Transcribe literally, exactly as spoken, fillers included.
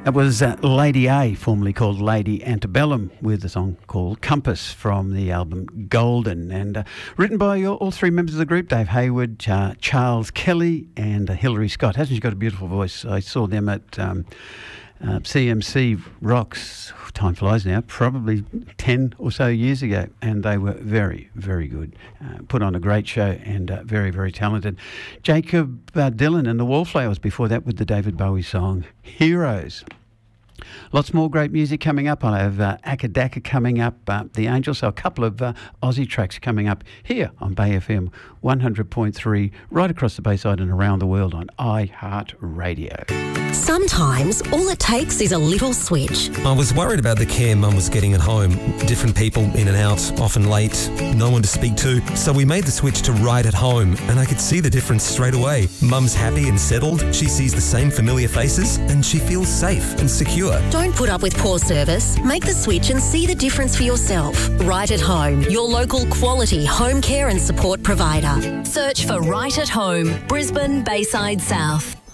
That was uh, Lady A, formerly called Lady Antebellum, with a song called Compass from the album Golden, and uh, written by all, all three members of the group, Dave Hayward, uh, Charles Kelly and uh, Hilary Scott. Hasn't she got a beautiful voice? I saw them at um, uh, C M C Rocks, time flies now, probably ten or so years ago, and they were very, very good. Uh, put on a great show and uh, very, very talented. Jacob uh, Dylan and the Wallflowers before that with the David Bowie song Heroes. Lots more great music coming up. I have uh, Akadaka coming up, uh, The Angels, so a couple of uh, Aussie tracks coming up here on Bay F M one hundred point three, right across the Bayside and around the world on iHeartRadio. Sometimes all it takes is a little switch. I was worried about the care Mum was getting at home. Different people in and out, often late, no one to speak to. So we made the switch to Right at Home, and I could see the difference straight away. Mum's happy and settled, she sees the same familiar faces, and she feels safe and secure. Don't put up with poor service. Make the switch and see the difference for yourself. Right at Home, your local quality home care and support provider. Search for Right at Home, Brisbane, Bayside South.